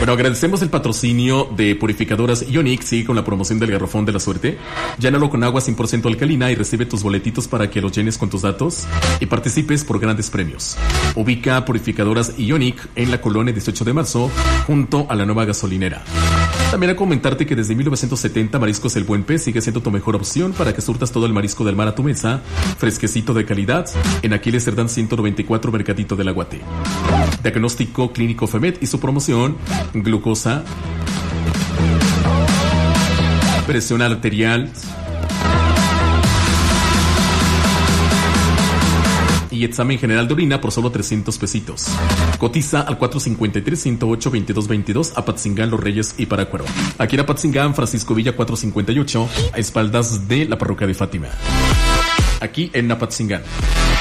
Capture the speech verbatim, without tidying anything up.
Bueno, agradecemos el patrocinio de Purificadoras Ionic. Sigue con la promoción del garrafón de la suerte. Llénalo con agua cien por ciento alcalina y recibe tus boletitos para que los llenes con tus datos y participes por grandes premios. Ubica Purificadoras Ionic en la colonia dieciocho de marzo, junto a la nueva gasolinera. También a comentarte que desde mil novecientos setenta Mariscos El Buen Pez sigue siendo tu mejor opción para que surtas todo el marisco del mar a tu mesa, fresquecito de calidad, en Aquiles Cerdán ciento noventa y cuatro, Mercadito del Aguate. Diagnóstico Clínico FEMED y su promoción: glucosa, presión arterial y examen general de orina por solo trescientos pesitos. Cotiza al cuatro cinco tres, ciento ocho, veintidós veintidós, Apatzingán, Los Reyes y Parácuaro. Aquí en Apatzingán, Francisco Villa cuatrocientos cincuenta y ocho, a espaldas de la parroquia de Fátima. Aquí en Apatzingán.